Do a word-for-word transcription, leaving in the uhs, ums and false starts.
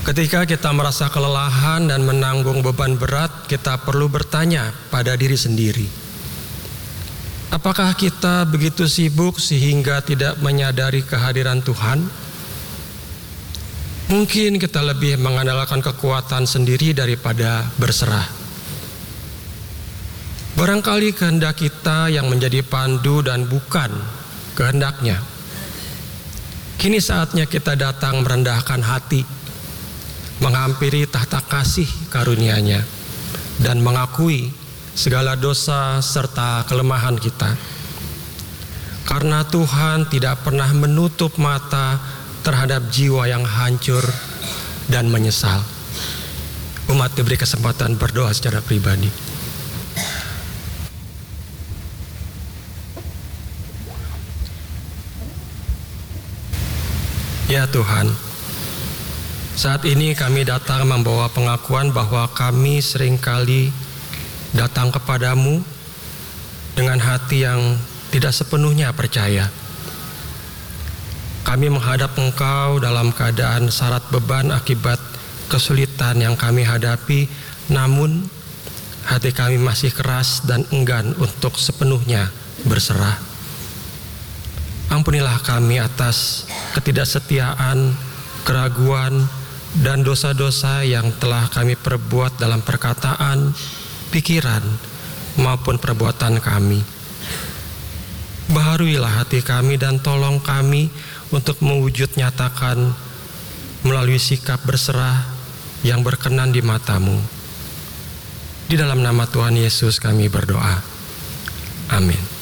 Ketika kita merasa kelelahan dan menanggung beban berat, kita perlu bertanya pada diri sendiri, apakah kita begitu sibuk sehingga tidak menyadari kehadiran Tuhan? Mungkin kita lebih mengandalkan kekuatan sendiri daripada berserah. Barangkali kehendak kita yang menjadi pandu dan bukan kehendaknya. Kini saatnya kita datang merendahkan hati, menghampiri tahta kasih karunia-Nya, dan mengakui segala dosa serta kelemahan kita. Karena Tuhan tidak pernah menutup mata terhadap jiwa yang hancur dan menyesal. Umat diberi kesempatan berdoa secara pribadi. Ya Tuhan, saat ini kami datang membawa pengakuan bahwa kami seringkali datang kepadamu dengan hati yang tidak sepenuhnya percaya. Kami menghadap Engkau dalam keadaan syarat beban akibat kesulitan yang kami hadapi, namun hati kami masih keras dan enggan untuk sepenuhnya berserah. Ampunilah kami atas ketidaksetiaan, keraguan, dan dosa-dosa yang telah kami perbuat dalam perkataan, pikiran, maupun perbuatan kami. Baharuilah hati kami dan tolong kami untuk mewujud nyatakan melalui sikap berserah yang berkenan di mata-Mu. Di dalam nama Tuhan Yesus kami berdoa. Amin.